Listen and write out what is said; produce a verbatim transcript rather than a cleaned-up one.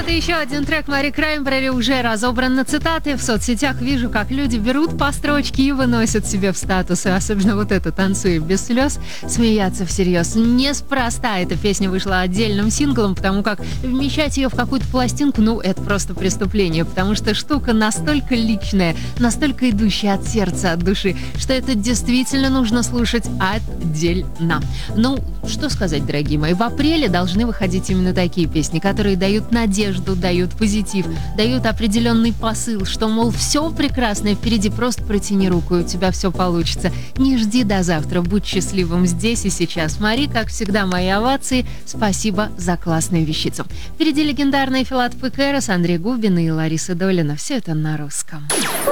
Это еще один трек Мари Краймбрери, уже разобран на цитаты. В соцсетях вижу, как люди берут по строчке и выносят себе в статусы. Особенно вот это «Танцуя без слез», смеяться всерьез. Неспроста эта песня вышла отдельным синглом, потому как вмещать ее в какую-то пластинку, ну, это просто преступление. Потому что штука настолько личная, настолько идущая от сердца, от души, что это действительно нужно слушать отдельно. Ну, что сказать, дорогие мои, в апреле должны выходить именно такие песни, которые дают надежду, дают позитив, дают определенный посыл, что, мол, все прекрасное впереди, просто протяни руку, и у тебя все получится. Не жди до завтра, будь счастливым здесь и сейчас. Мари, как всегда, мои овации. Спасибо за классную вещицу. Впереди легендарные Филатов и Кэрос, Андрей Губин и Лариса Долина. Все это на русском.